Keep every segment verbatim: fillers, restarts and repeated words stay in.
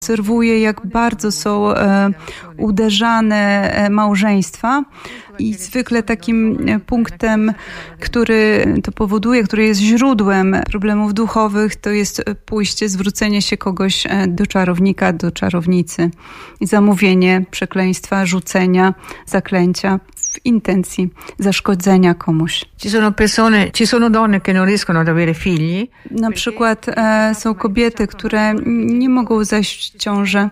Obserwuję, jak bardzo są e, uderzane e, małżeństwa i zwykle takim punktem, który to powoduje, który jest źródłem problemów duchowych, to jest pójście, zwrócenie się kogoś do czarownika, do czarownicy i zamówienie przekleństwa, rzucenia, zaklęcia w intencji zaszkodzenia komuś. Ci sono persone, ci sono donne che non riescono ad avere figli. Na przykład e, są kobiety, które nie mogą zajść w ciążę,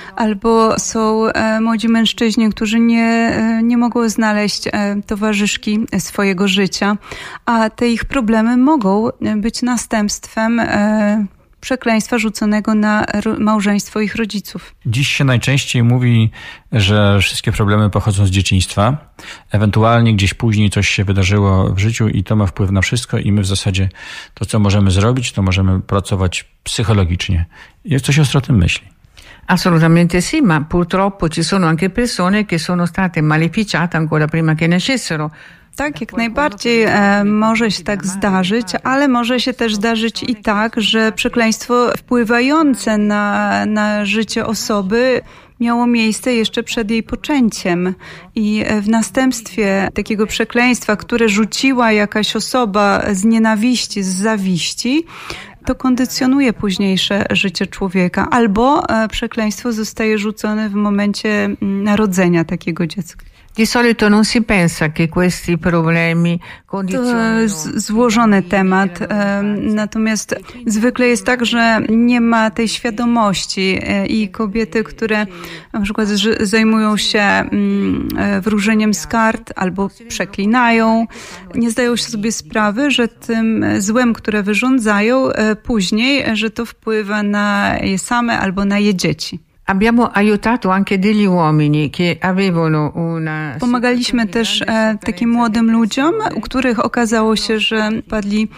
albo są e, młodzi mężczyźni, którzy nie, e, nie mogą znaleźć e, towarzyszki swojego życia, a te ich problemy mogą być następstwem e, przekleństwa rzuconego na małżeństwo ich rodziców. Dziś się najczęściej mówi, że wszystkie problemy pochodzą z dzieciństwa. Ewentualnie gdzieś później coś się wydarzyło w życiu i to ma wpływ na wszystko i my w zasadzie to, co możemy zrobić, to możemy pracować psychologicznie. Jak co siostra o tym myśli? Assolutamente sì, ma purtroppo ci sono anche persone che sono state maleficiate ancora prima che nascessero. Tak, jak najbardziej e, może się tak zdarzyć, ale może się też zdarzyć i tak, że przekleństwo wpływające na, na życie osoby miało miejsce jeszcze przed jej poczęciem i w następstwie takiego przekleństwa, które rzuciła jakaś osoba z nienawiści, z zawiści, to kondycjonuje późniejsze życie człowieka, albo przekleństwo zostaje rzucone w momencie narodzenia takiego dziecka. Di solito non si pensa che questi problemi condizionano. To złożony temat, natomiast zwykle jest tak, że nie ma tej świadomości i kobiety, które na przykład zajmują się wróżeniem z kart albo przeklinają, nie zdają sobie sprawy, że tym złem, które wyrządzają później, że to wpływa na je same albo na je dzieci. Abbiamo aiutato anche degli uomini che avevano una... Pomagaliśmy też e, takim młodym ludziom, u których okazało się, że padli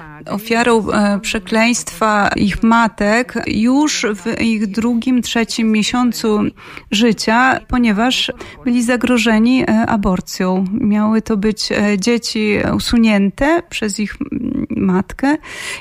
ofiarą e, przekleństwa ich matek już w ich drugim, trzecim miesiącu życia, ponieważ byli zagrożeni e, aborcją. Miały to być e, dzieci usunięte przez ich matkę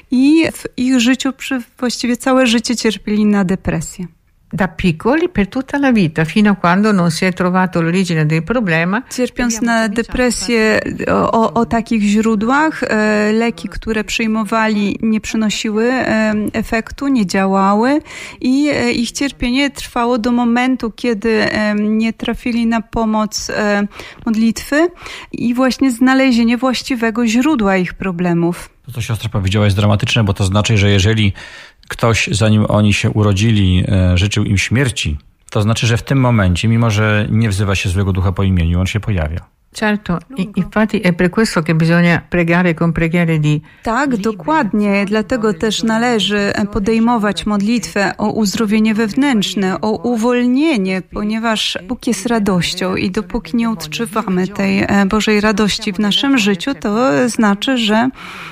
i w ich życiu przy, właściwie całe życie cierpieli na depresję. Da piccoli per tutta la vita, fino a quando non si è trovato l'origine del problema. Cierpiąc na depresję o, o takich źródłach, e, leki, które przyjmowali, nie przynosiły e, efektu, nie działały i e, ich cierpienie trwało do momentu, kiedy e, nie trafili na pomoc e, modlitwy i właśnie znalezienie właściwego źródła ich problemów. To, co siostra powiedziała, jest dramatyczne, bo to znaczy, że jeżeli ktoś, zanim oni się urodzili, życzył im śmierci, to znaczy, że w tym momencie, mimo że nie wzywa się złego ducha po imieniu, on się pojawia. Certo, infatti è per questo che bisogna pregare con preghiere di... Tak, dokładnie. Dlatego też należy podejmować modlitwę o uzdrowienie wewnętrzne, o uwolnienie, ponieważ Bóg jest radością i dopóki nie odczuwamy tej Bożej radości w naszym życiu, to znaczy, że,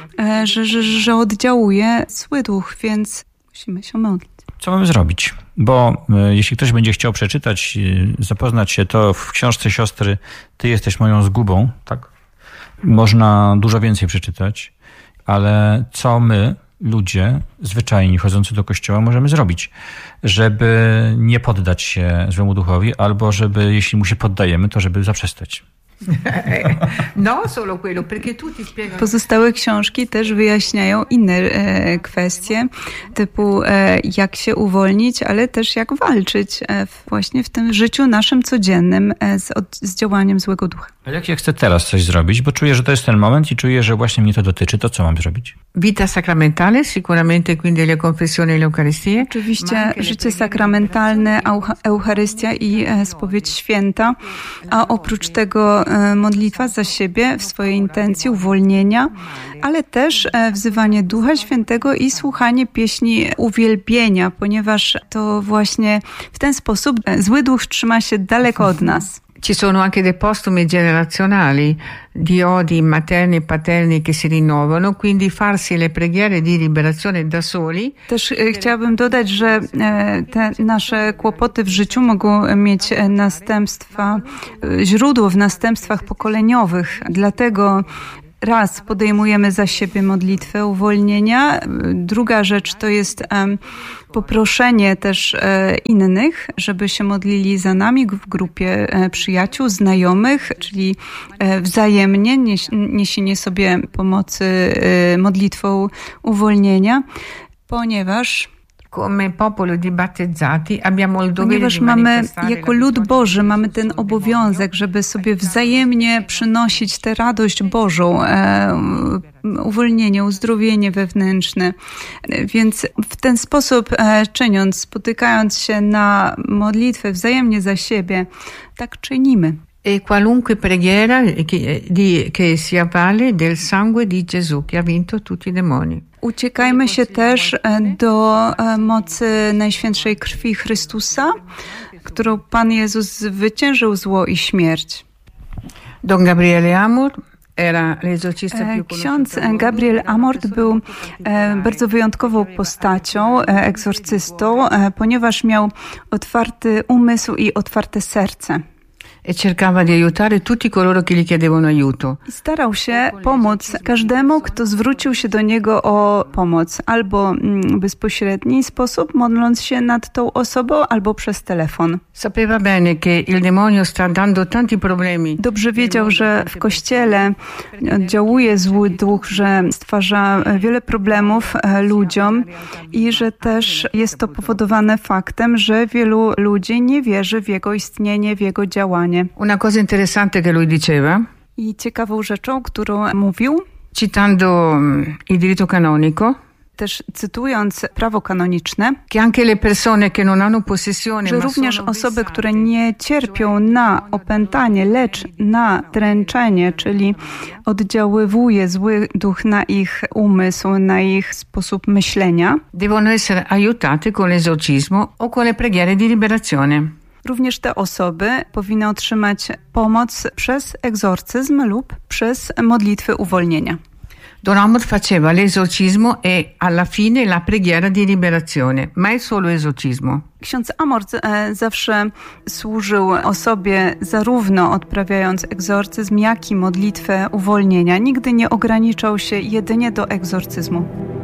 że, że, że oddziałuje zły duch, więc musimy się modlić. Co mamy zrobić? Bo y, jeśli ktoś będzie chciał przeczytać, y, zapoznać się, to w książce siostry Ty jesteś moją zgubą, tak? Można dużo więcej przeczytać, ale co my, ludzie zwyczajni chodzący do kościoła, możemy zrobić, żeby nie poddać się złemu duchowi, albo żeby, jeśli mu się poddajemy, to żeby zaprzestać. No, solo quello, perché tutti spiegano. Pozostałe książki też wyjaśniają inne e, kwestie, typu e, jak się uwolnić, ale też jak walczyć e, właśnie w tym życiu naszym codziennym e, z, od, z działaniem złego ducha. A jak ja chcę teraz coś zrobić, bo czuję, że to jest ten moment i czuję, że właśnie mnie to dotyczy, to co mam zrobić? Vita sacramentale, sicuramente quindi le confessioni e l'Eucaristia. Oczywiście życie sakramentalne, Eucharystia i e, spowiedź święta, a oprócz tego e, modlitwa za siebie w swojej intencji uwolnienia, ale też e, wzywanie Ducha Świętego i słuchanie pieśni uwielbienia, ponieważ to właśnie w ten sposób e, zły duch trzyma się daleko od nas. Ci sono anche dei postumi generazionali di odi materni e paterni che si rinnovano, quindi farsi le preghiere di liberazione da soli. Też chciałabym dodać, że te nasze kłopoty w życiu mogą mieć następstwa, źródło w następstwach pokoleniowych. Dlatego raz podejmujemy za siebie modlitwę uwolnienia. Druga rzecz to jest um, poproszenie też e, innych, żeby się modlili za nami w grupie e, przyjaciół, znajomych, czyli e, wzajemnie nieś, niesienie sobie pomocy e, modlitwą uwolnienia, ponieważ Come popolo di battezzati abbiamo il dovere Ponieważ di mamy, manifestare jako la lud vittoria Boży, di mamy Gesù ten sul obowiązek, demonio, żeby sobie wzajemnie przynosić tę radość Bożą, e, uwolnienie, uzdrowienie wewnętrzne. Więc w ten sposób e, czyniąc, spotykając się na modlitwę wzajemnie za siebie, tak czynimy. E qualunque preghiera che, di, che si avvale del sangue di Gesù che ha vinto tutti i demoni. Uciekajmy się też do mocy Najświętszej Krwi Chrystusa, którą Pan Jezus zwyciężył zło i śmierć. Don Gabriele Amor era l'esorcista più Ksiądz Gabriel Amort był bardzo wyjątkową postacią, egzorcystą, ponieważ miał otwarty umysł i otwarte serce. E cercava di aiutare tutti coloro che gli chiedevano aiuto. I starał się pomóc każdemu, kto zwrócił się do niego o pomoc, albo w bezpośredni sposób, modląc się nad tą osobą, albo przez telefon. Sapeva bene che il demonio sta dando tanti problemi. Dobrze wiedział, że w Kościele oddziałuje zły duch, że stwarza wiele problemów ludziom i że też jest to powodowane faktem, że wielu ludzi nie wierzy w jego istnienie, w jego działanie. Una cosa interessante che lui diceva, I ciekawą rzeczą, którą mówił, citando il diritto canonico, też cytując prawo kanoniczne, che anche le persone che non hanno possessione, że ma również sono osoby, vessate, które nie cierpią na opętanie, lecz na dręczenie, czyli oddziaływuje zły duch na ich umysł, na ich sposób myślenia, devono essere aiutate con l'esorcismo o con le preghiere di liberazione. również te osoby powinny otrzymać pomoc przez egzorcyzm lub przez modlitwy uwolnienia. Don Amor faceva l'esorcismo e alla fine la preghiera di liberazione, mai solo esorcismo. Ksiądz Amort e, zawsze służył osobie zarówno odprawiając egzorcyzm, jak i modlitwę uwolnienia. Nigdy nie ograniczał się jedynie do egzorcyzmu.